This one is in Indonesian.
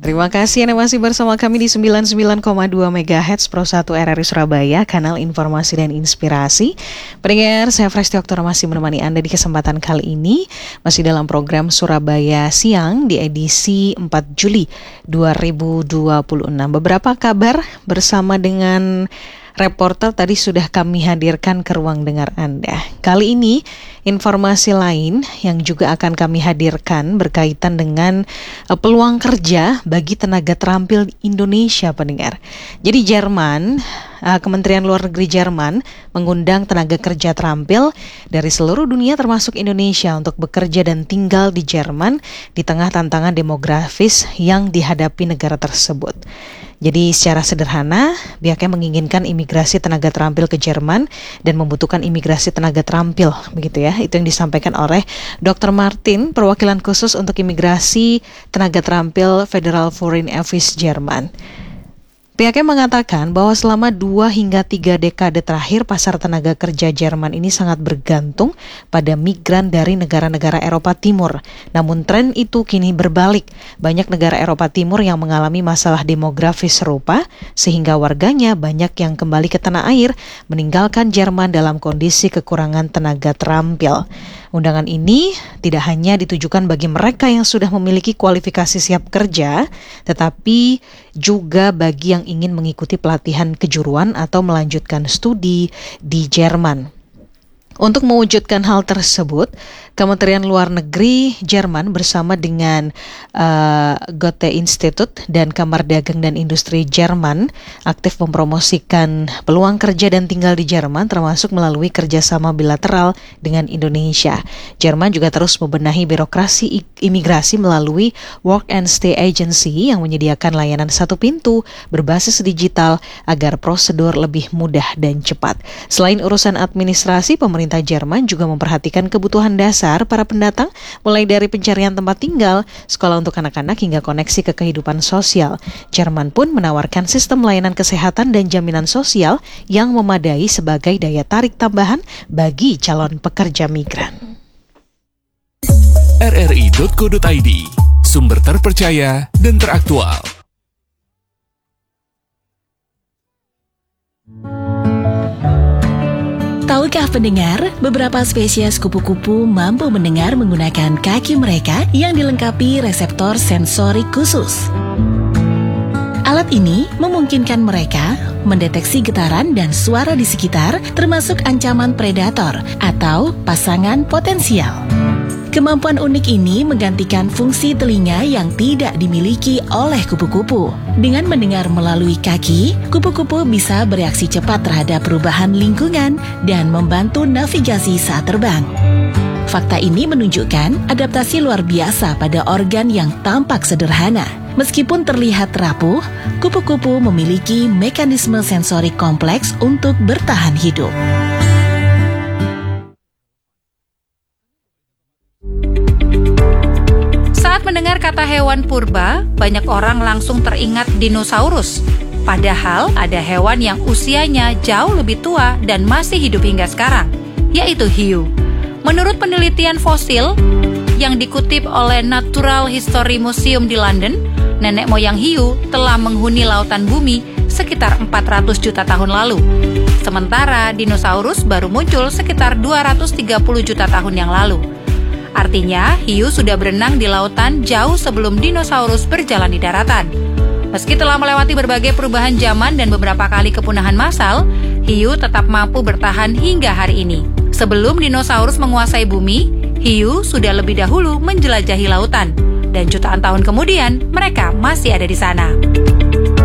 Terima kasih Anda masih bersama kami di 99,2 MHz Pro 1 RRI Surabaya, kanal informasi dan inspirasi. Pendengar, saya Fresti Oktora masih menemani Anda di kesempatan kali ini, masih dalam program Surabaya Siang di edisi 4 Juli 2026. Beberapa kabar bersama dengan reporter tadi sudah kami hadirkan ke ruang dengar Anda. Kali ini informasi lain yang juga akan kami hadirkan berkaitan dengan peluang kerja bagi tenaga terampil Indonesia, pendengar. Jadi Kementerian Luar Negeri Jerman mengundang tenaga kerja terampil dari seluruh dunia termasuk Indonesia untuk bekerja dan tinggal di Jerman di tengah tantangan demografis yang dihadapi negara tersebut. Jadi secara sederhana, pihaknya menginginkan imigrasi tenaga terampil ke Jerman dan membutuhkan imigrasi tenaga terampil, begitu ya. Itu yang disampaikan oleh Dr. Martin, perwakilan khusus untuk imigrasi tenaga terampil Federal Foreign Office Jerman. Pihaknya mengatakan bahwa selama 2 hingga 3 dekade terakhir pasar tenaga kerja Jerman ini sangat bergantung pada migran dari negara-negara Eropa Timur. Namun tren itu kini berbalik. Banyak negara Eropa Timur yang mengalami masalah demografis serupa sehingga warganya banyak yang kembali ke tanah air meninggalkan Jerman dalam kondisi kekurangan tenaga terampil. Undangan ini tidak hanya ditujukan bagi mereka yang sudah memiliki kualifikasi siap kerja, tetapi juga bagi yang ingin mengikuti pelatihan kejuruan atau melanjutkan studi di Jerman. Untuk mewujudkan hal tersebut, Kementerian Luar Negeri Jerman bersama dengan Goethe Institut dan Kamar Dagang dan Industri Jerman aktif mempromosikan peluang kerja dan tinggal di Jerman termasuk melalui kerjasama bilateral dengan Indonesia. Jerman juga terus membenahi birokrasi imigrasi melalui Work and Stay Agency yang menyediakan layanan satu pintu berbasis digital agar prosedur lebih mudah dan cepat. Selain urusan administrasi, pemerintah Jerman juga memperhatikan kebutuhan dasar para pendatang, mulai dari pencarian tempat tinggal, sekolah untuk anak-anak, hingga koneksi ke kehidupan sosial. Jerman pun menawarkan sistem layanan kesehatan dan jaminan sosial yang memadai sebagai daya tarik tambahan bagi calon pekerja migran. rri.co.id, sumber terpercaya dan teraktual. Tahukah pendengar, beberapa spesies kupu-kupu mampu mendengar menggunakan kaki mereka yang dilengkapi reseptor sensorik khusus. Alat ini memungkinkan mereka mendeteksi getaran dan suara di sekitar, termasuk ancaman predator atau pasangan potensial. Kemampuan unik ini menggantikan fungsi telinga yang tidak dimiliki oleh kupu-kupu. Dengan mendengar melalui kaki, kupu-kupu bisa bereaksi cepat terhadap perubahan lingkungan dan membantu navigasi saat terbang. Fakta ini menunjukkan adaptasi luar biasa pada organ yang tampak sederhana. Meskipun terlihat rapuh, kupu-kupu memiliki mekanisme sensorik kompleks untuk bertahan hidup. Mendengar kata hewan purba, banyak orang langsung teringat dinosaurus. Padahal ada hewan yang usianya jauh lebih tua dan masih hidup hingga sekarang, yaitu hiu. Menurut penelitian fosil yang dikutip oleh Natural History Museum di London, nenek moyang hiu telah menghuni lautan bumi sekitar 400 juta tahun lalu. Sementara dinosaurus baru muncul sekitar 230 juta tahun yang lalu. Artinya, hiu sudah berenang di lautan jauh sebelum dinosaurus berjalan di daratan. Meski telah melewati berbagai perubahan zaman dan beberapa kali kepunahan massal, hiu tetap mampu bertahan hingga hari ini. Sebelum dinosaurus menguasai bumi, hiu sudah lebih dahulu menjelajahi lautan. Dan jutaan tahun kemudian, mereka masih ada di sana.